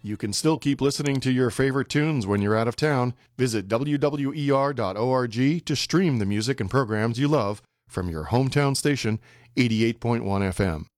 You can still keep listening to your favorite tunes when you're out of town. Visit wwer.org to stream the music and programs you love from your hometown station, 88.1 FM.